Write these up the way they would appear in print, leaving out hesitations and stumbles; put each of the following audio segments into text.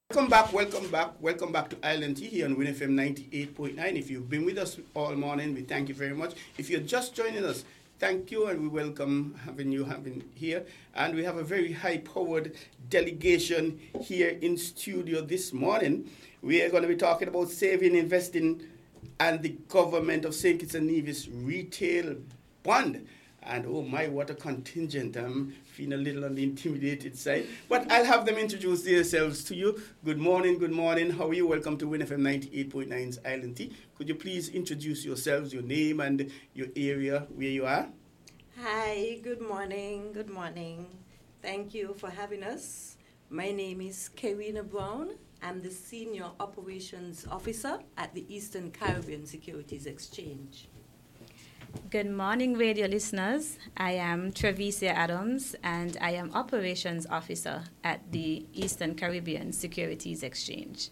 Welcome back to Island Tea here on Win FM 98.9. If you've been with us all morning, we thank you very much. If you're just joining us, thank you and we welcome having you here. And we have a very high-powered delegation here in studio this morning. We are going to be talking about saving, investing, and the government of St. Kitts and Nevis retail bond. And oh my, what a contingent. I'm feeling a little on the intimidated side. But I'll have them introduce themselves to you. Good morning. How are you? Welcome to Win FM 98.9's Island Tea. Could you please introduce yourselves, your name and your area where you are? Hi, good morning. Thank you for having us. My name is Karina Brown. I'm the Senior Operations Officer at the Eastern Caribbean Securities Exchange. Good morning, radio listeners. I am Trevicia Adams, and I am Operations Officer at the Eastern Caribbean Securities Exchange.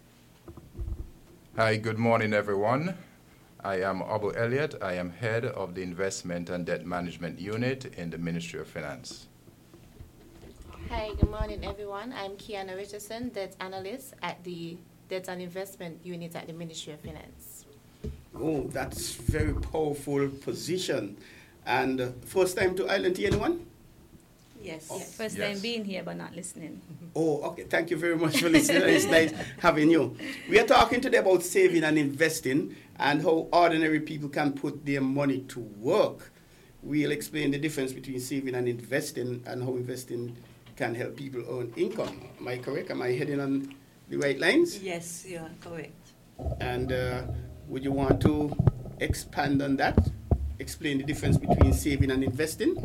Hi, good morning, everyone. I am Abu Elliott. I am Head of the Investment and Debt Management Unit in the Ministry of Finance. Hi, good morning, everyone. I'm Kiana Richardson, Debt Analyst at the Debt and Investment Unit at the Ministry of Finance. Oh, that's very powerful position. And first time to Island Tea, anyone? Yes. First time being here but not listening. Oh, okay. Thank you very much for listening. It's nice having you. We are talking today about saving and investing and how ordinary people can put their money to work. We'll explain the difference between saving and investing and how investing can help people earn income. Am I correct? Am I heading on the right lines? Yes, you are correct. And would you want to expand on that? Explain the difference between saving and investing?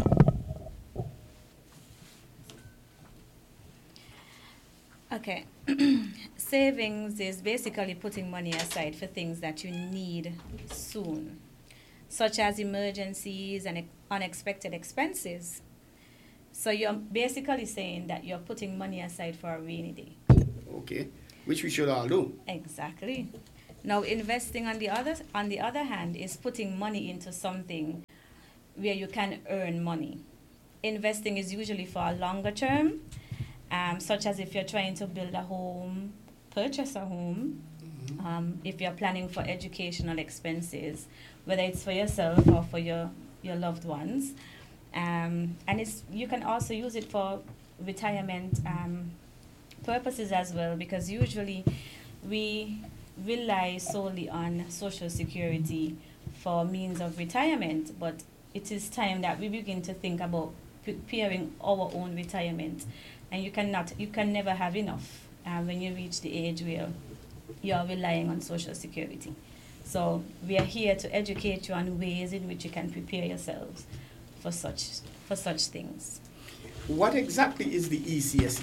Okay. Savings is basically putting money aside for things that you need soon, such as emergencies and unexpected expenses. So you're basically saying that you're putting money aside for a rainy day. Okay, which we should all do. Exactly. Now, investing on the other hand is putting money into something where you can earn money. Investing is usually for a longer term, such as if you're trying to build a home, purchase a home, if you're planning for educational expenses, whether it's for yourself or for your loved ones. And you can also use it for retirement purposes as well, because usually we rely solely on Social Security for means of retirement, but it is time that we begin to think about preparing our own retirement. And you can never have enough when you reach the age where you are relying on Social Security. So we are here to educate you on ways in which you can prepare yourselves for such things. What exactly is the ECSE?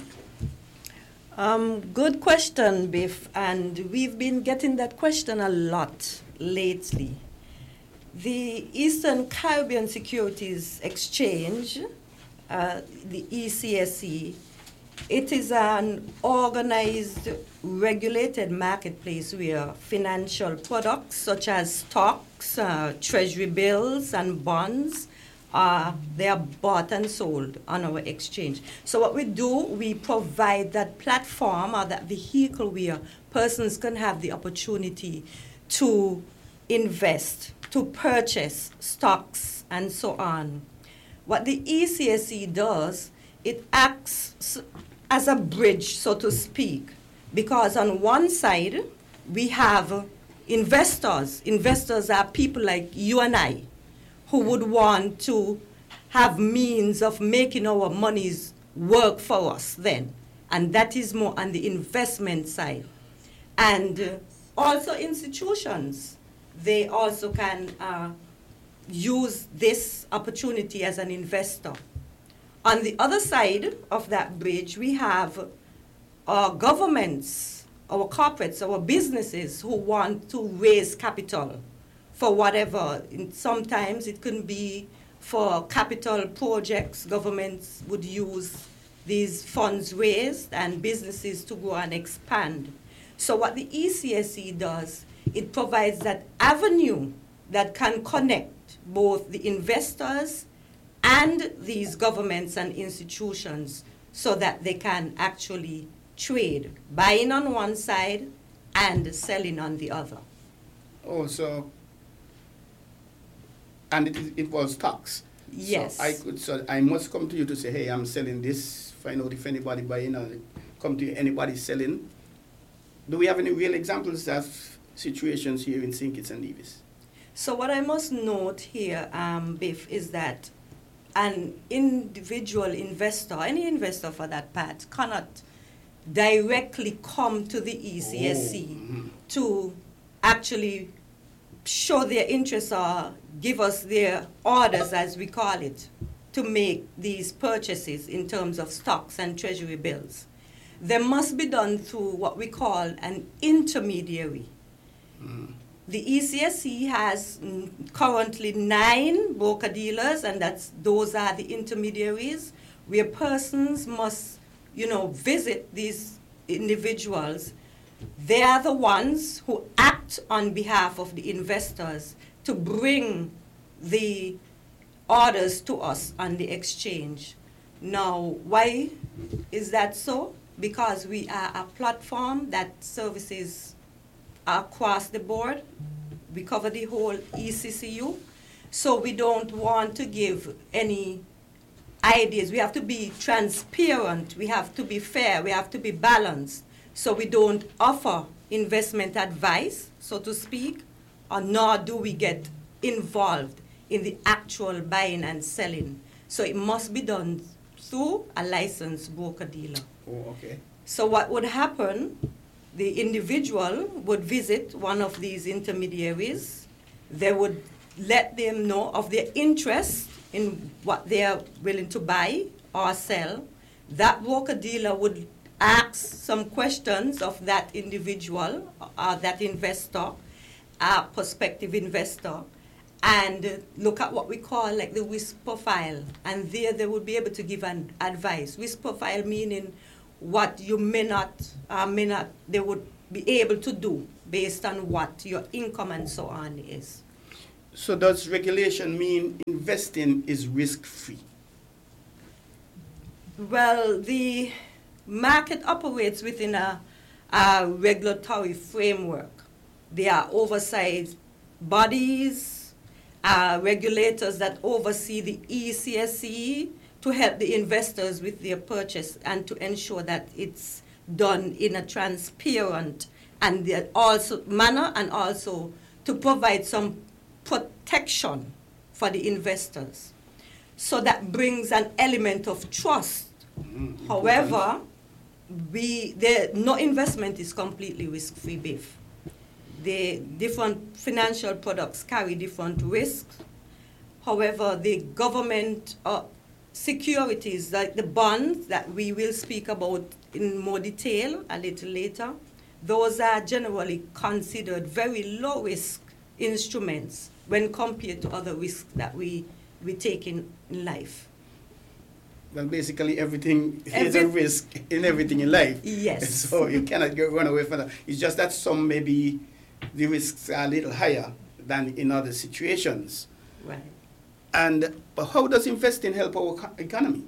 Good question, Biff, and we've been getting that question a lot lately. The Eastern Caribbean Securities Exchange, the ECSE, it is an organized, regulated marketplace where financial products such as stocks, treasury bills, and bonds they are bought and sold on our exchange. So what we do, we provide that platform or that vehicle where persons can have the opportunity to invest, to purchase stocks, and so on. What the ECSE does, it acts as a bridge, so to speak, because on one side, we have investors. Investors are people like you and I, who would want to have means of making our monies work for us then. And that is more on the investment side. And also institutions, they also can use this opportunity as an investor. On the other side of that bridge, we have our governments, our corporates, our businesses who want to raise capital for whatever. Sometimes it can be for capital projects. Governments would use these funds raised and businesses to grow and expand. So what the ECSE does, it provides that avenue that can connect both the investors and these governments and institutions so that they can actually trade, buying on one side and selling on the other. Oh, so, and it involves stocks. Yes. So I must come to you to say, hey, I'm selling this, find out if anybody buying or come to you, anybody selling. Do we have any real examples of situations here in St. Kitts and Nevis? So what I must note here, Biff, is that an individual investor, any investor for that part, cannot directly come to the ECSC to actually show their interest or give us their orders, as we call it, to make these purchases in terms of stocks and treasury bills. They must be done through what we call an intermediary. The ECSC has currently 9 broker-dealers, and those are the intermediaries, where persons must, visit these individuals. They are the ones who act on behalf of the investors to bring the orders to us on the exchange. Now, why is that so? Because we are a platform that services across the board. We cover the whole ECCU. So we don't want to give any ideas. We have to be transparent. We have to be fair. We have to be balanced. So we don't offer investment advice, so to speak, or nor do we get involved in the actual buying and selling. So it must be done through a licensed broker-dealer. Oh, okay. So what would happen, the individual would visit one of these intermediaries. They would let them know of their interest in what they are willing to buy or sell. That broker-dealer would ask some questions of that individual, that investor, prospective investor, and look at what we call like the risk profile. And there they would be able to give an advice. Risk profile meaning what you may not, they would be able to do based on what your income and so on is. So does regulation mean investing is risk-free? Well, the market operates within a regulatory framework. There are oversight bodies, regulators that oversee the ECSC to help the investors with their purchase and to ensure that it's done in a transparent and also manner, and also to provide some protection for the investors. So that brings an element of trust. However, no investment is completely risk-free, Biff. The different financial products carry different risks. However, the government securities, like the bonds that we will speak about in more detail a little later, those are generally considered very low-risk instruments when compared to other risks that we take in life. Well, basically everything is a risk in everything in life. Yes. So you cannot run away from that. It's just that some maybe the risks are a little higher than in other situations. Right. But how does investing help our economy?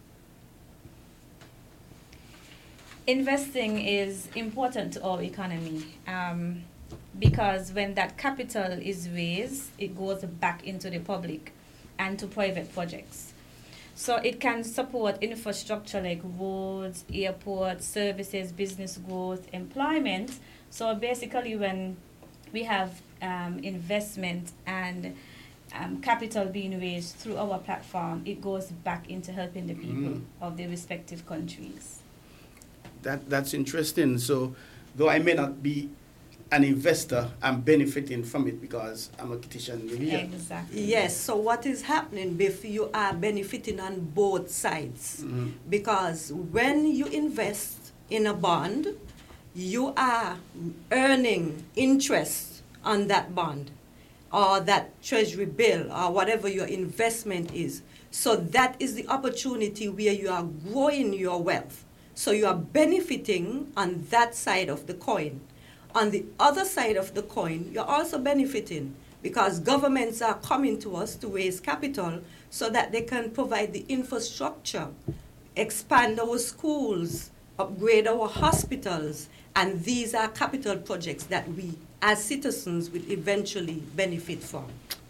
Investing is important to our economy because when that capital is raised, it goes back into the public and to private projects. So it can support infrastructure like roads, airports, services, business growth, employment. So basically when we have investment and capital being raised through our platform, it goes back into helping the people of the respective countries. That's interesting. So though I may not be an investor, I'm benefiting from it because I'm a Kittitian here. Exactly. Yes, so what is happening, Biff, you are benefiting on both sides. Because when you invest in a bond, you are earning interest on that bond or that treasury bill or whatever your investment is. So that is the opportunity where you are growing your wealth. So you are benefiting on that side of the coin. On the other side of the coin, you're also benefiting because governments are coming to us to raise capital so that they can provide the infrastructure, expand our schools, upgrade our hospitals, and these are capital projects that we, as citizens, will eventually benefit from.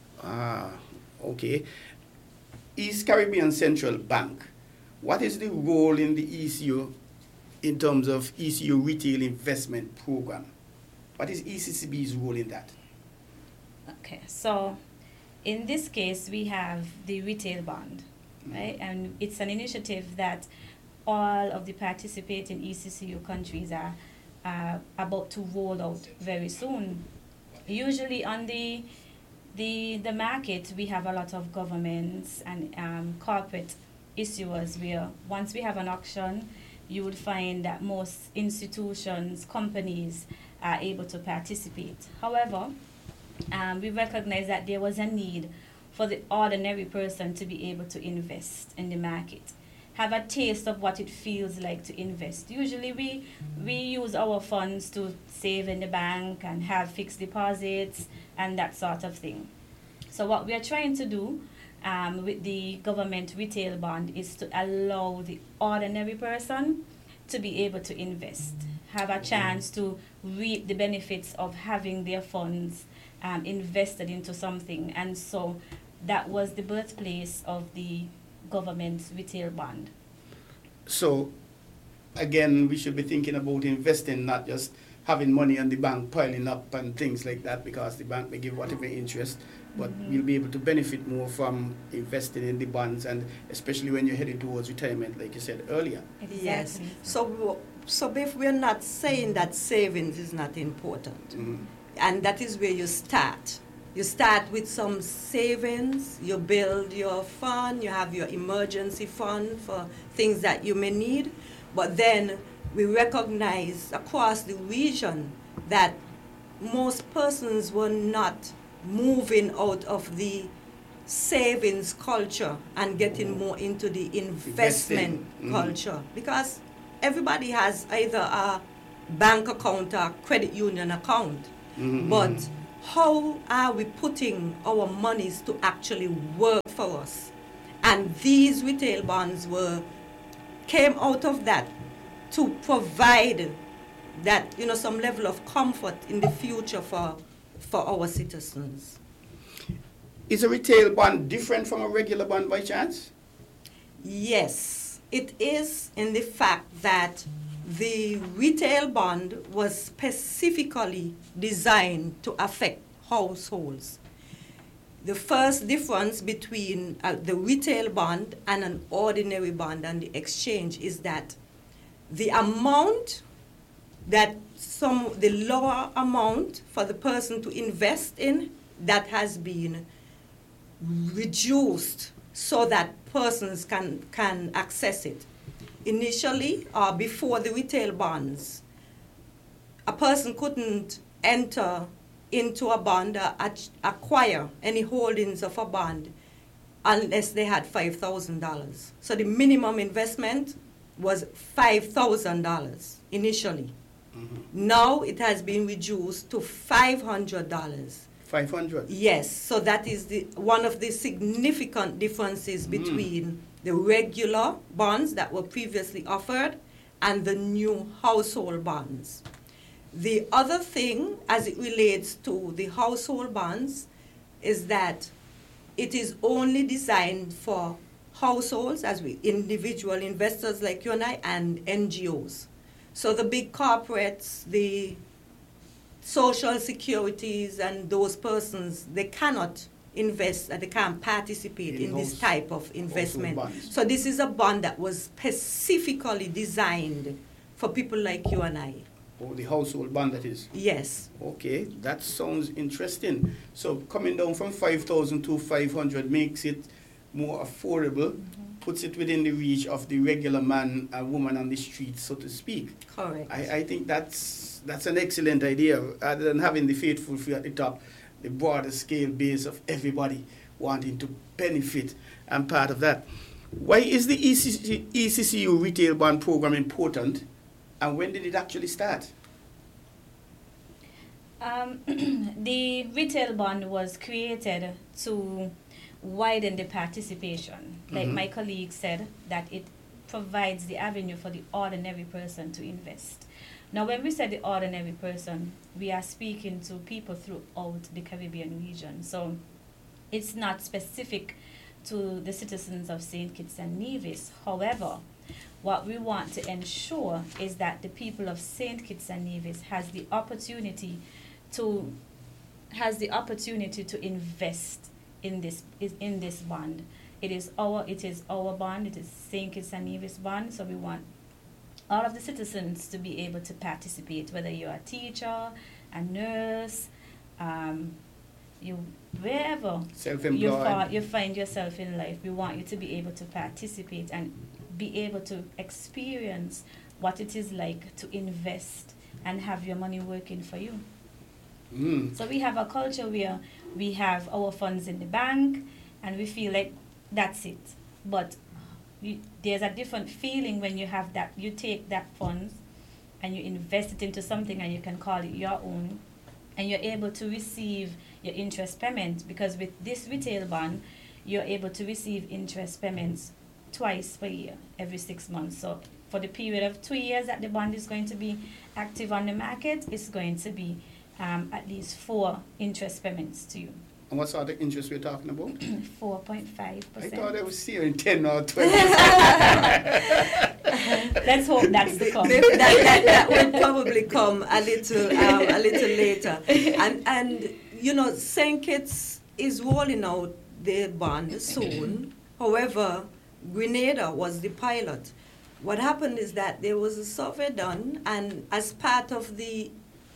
Okay. East Caribbean Central Bank, what is the role in the ECU in terms of ECU retail investment program? What is ECCB's role in that? Okay, so in this case, we have the retail bond, right? And it's an initiative that all of the participating ECCU countries are about to roll out very soon. Usually on the market, we have a lot of governments and corporate issuers where once we have an auction, you would find that most institutions, companies are able to participate. However, we recognize that there was a need for the ordinary person to be able to invest in the market, have a taste of what it feels like to invest. Usually we use our funds to save in the bank and have fixed deposits and that sort of thing. So what we are trying to do with the government retail bond is to allow the ordinary person to be able to invest, have a chance to reap the benefits of having their funds invested into something. And so that was the birthplace of the government retail bond. So, again, we should be thinking about investing, not just having money on the bank piling up and things like that, because the bank may give whatever interest, but we'll be able to benefit more from investing in the bonds, and especially when you're heading towards retirement, like you said earlier. Exactly. Yes. So if we're not saying that savings is not important, and that is where you start. You start with some savings, you build your fund, you have your emergency fund for things that you may need, but then we recognize across the region that most persons were not moving out of the savings culture and getting more into the investment culture, because everybody has either a bank account or credit union account, but how are we putting our monies to actually work for us? And these retail bonds came out of that to provide that, some level of comfort in the future for our citizens. Is a retail bond different from a regular bond by chance? Yes, it is, in the fact that the retail bond was specifically designed to affect households. The first difference between the retail bond and an ordinary bond and the exchange is that the amount the lower amount for the person to invest in, that has been reduced so that persons can access it. Initially, before the retail bonds, a person couldn't enter into a bond or acquire any holdings of a bond unless they had $5,000. So the minimum investment was $5,000 initially. Now it has been reduced to $500. 500? Yes, so that is one of the significant differences between the regular bonds that were previously offered and the new household bonds. The other thing, as it relates to the household bonds, is that it is only designed for households, as individual investors like you and I, and NGOs. So the big corporates, the social securities, and those persons, they cannot invest, they can't participate in this type of investment. So this is a bond that was specifically designed for people like you and I. Oh, the household bond, that is? Yes. Okay, that sounds interesting. So coming down from 5,000 to 500 makes it more affordable, puts it within the reach of the regular man and woman on the street, so to speak. Correct. I think that's an excellent idea, rather than having the faithful few at the top, the broader scale base of everybody wanting to benefit and part of that. Why is the ECCU retail bond program important, and when did it actually start? The retail bond was created to widen the participation. Like my colleague said, that it provides the avenue for the ordinary person to invest. Now, when we say the ordinary person, we are speaking to people throughout the Caribbean region. So it's not specific to the citizens of St. Kitts and Nevis. However, what we want to ensure is that the people of St. Kitts and Nevis has the opportunity to invest in this bond. It is our bond. It is St. Kitts and Nevis bond. So we want all of the citizens to be able to participate, whether you're a teacher, a nurse, wherever you find yourself in life. We want you to be able to participate and be able to experience what it is like to invest and have your money working for you. So we have a culture where we have our funds in the bank and we feel like that's it. But there's a different feeling when you have that. You take that funds and you invest it into something and you can call it your own, and you're able to receive your interest payment, because with this retail bond, you're able to receive interest payments twice per year, every 6 months. So for the period of 2 years that the bond is going to be active on the market, it's going to be at least 4 interest payments to you. And what sort of interest we're talking about? 4.5%. I thought I was seeing 10 or 20. Let's hope that's the come. that will probably come a little later. And you know, St. Kitts is rolling out their bond soon. However, Grenada was the pilot. What happened is that there was a survey done, and as part of the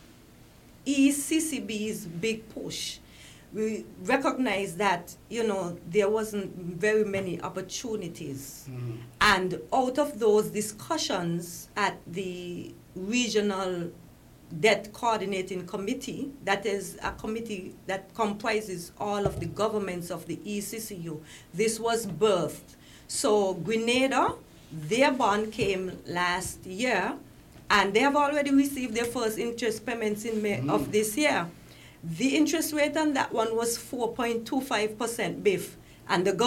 ECCB's big push, we recognized that, you know, there wasn't very many opportunities. And out of those discussions at the regional debt coordinating committee, that is a committee that comprises all of the governments of the ECCU, this was birthed. So Grenada, their bond came last year, and they have already received their first interest payments in May of this year. The interest rate on that one was 4.25% BIF, and the